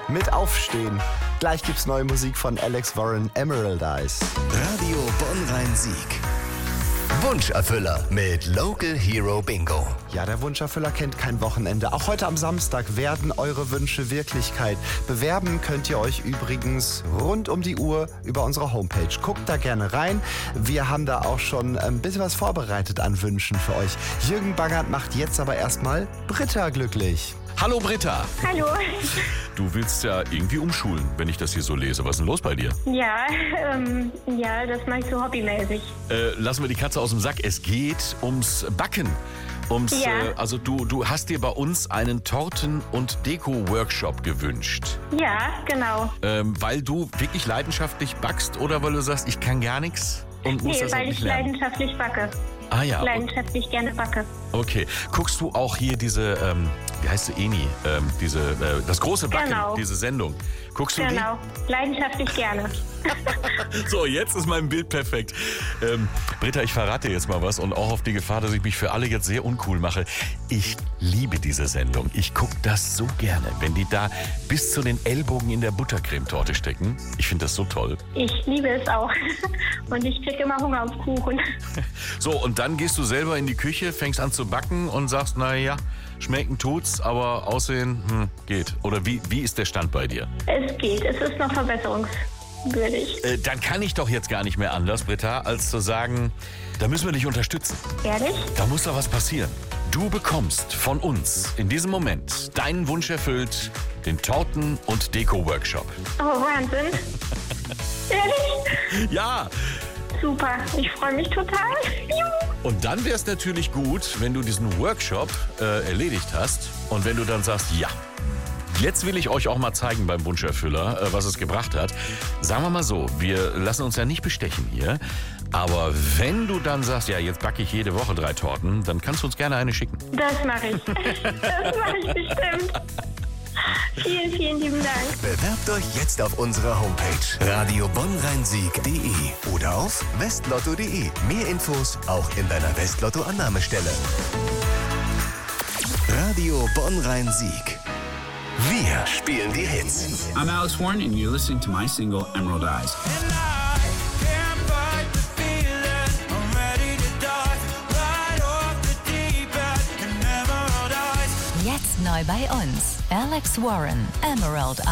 mit Aufstehen. Gleich gibt's neue Musik von Alex Warren, Emerald Eyes. Radio Bonn-Rhein-Sieg. Wunscherfüller mit Local Hero Bingo. Ja, der Wunscherfüller kennt kein Wochenende. Auch heute am Samstag werden eure Wünsche Wirklichkeit. Bewerben könnt ihr euch übrigens rund um die Uhr über unsere Homepage. Guckt da gerne rein. Wir haben da auch schon ein bisschen was vorbereitet an Wünschen für euch. Jürgen Bangert macht jetzt aber erstmal Britta glücklich. Hallo Britta. Hallo. Du willst ja irgendwie umschulen, wenn ich das hier so lese. Was ist denn los bei dir? Ja, das mache ich so hobbymäßig. Lassen wir die Katze aus dem Sack. Es geht ums Backen. Also du hast dir bei uns einen Torten- und Deko-Workshop gewünscht. Ja, genau. Weil du wirklich leidenschaftlich backst oder weil du sagst, ich kann gar nichts und muss das weil halt nicht ich lernen? leidenschaftlich backe. Ah ja. Leidenschaftlich gerne backe. Okay. Guckst du auch hier diese, wie heißt sie, Eni, das große Backen, Genau. diese Sendung. Guckst du die? Genau, leidenschaftlich gerne. So, jetzt ist mein Bild perfekt. Britta, ich verrate dir jetzt mal was und auch auf die Gefahr, dass ich mich für alle jetzt sehr uncool mache. Ich liebe diese Sendung. Ich gucke das so gerne, wenn die da bis zu den Ellbogen in der Buttercremetorte stecken. Ich finde das so toll. Ich liebe es auch. Und ich kriege immer Hunger auf Kuchen. So, und dann gehst du selber in die Küche, fängst an zu backen und sagst, naja, schmecken tut's, aber aussehen geht. Oder wie ist der Stand bei dir? Es geht, es ist noch verbesserungswürdig. Dann kann ich doch jetzt gar nicht mehr anders, Britta, als zu sagen, da müssen wir dich unterstützen. Ehrlich? Da muss doch was passieren. Du bekommst von uns in diesem Moment deinen Wunsch erfüllt, den Torten- und Deko-Workshop. Oh, Wahnsinn. Ehrlich? Ja, Super, ich freue mich total. Juhu. und dann wäre es natürlich gut, wenn du diesen Workshop erledigt hast und wenn du dann sagst, ja, jetzt will ich euch auch mal zeigen beim Wunscherfüller, was es gebracht hat. Sagen wir mal so, wir lassen uns ja nicht bestechen hier, aber wenn du dann sagst, ja, jetzt backe ich jede Woche 3 Torten, dann kannst du uns gerne eine schicken. Das mache ich. Das mache ich bestimmt. Vielen, vielen lieben Dank. Bewerbt euch jetzt auf unserer Homepage radiobonnrheinsieg.de oder auf westlotto.de. Mehr Infos auch in deiner Westlotto-Annahmestelle. Radio Bonn-Rhein-Sieg. Wir spielen die Hits. I'm Alex Warren and you're listening to my single Emerald Eyes. Jetzt neu bei uns. Alex Warren, Emerald Eyes.